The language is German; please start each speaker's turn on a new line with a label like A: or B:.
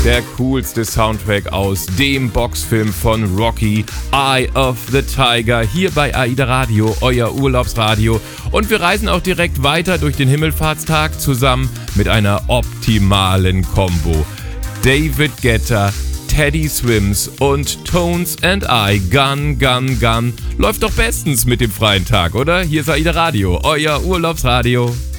A: der coolste Soundtrack aus dem Boxfilm von Rocky, Eye of the Tiger, hier bei AIDA Radio, euer Urlaubsradio. Und wir reisen auch direkt weiter durch den Himmelfahrtstag zusammen mit einer optimalen Kombo. David Guetta, Teddy Swims und Tones and I, Gun, Gun, Gun. Läuft doch bestens mit dem freien Tag, oder? Hier ist AIDA Radio, euer Urlaubsradio.